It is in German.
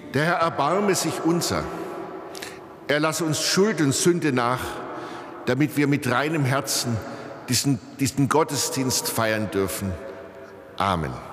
Der Herr erbarme sich unser. Er lasse uns Schuld und Sünde nach, damit wir mit reinem Herzen diesen Gottesdienst feiern dürfen. Amen.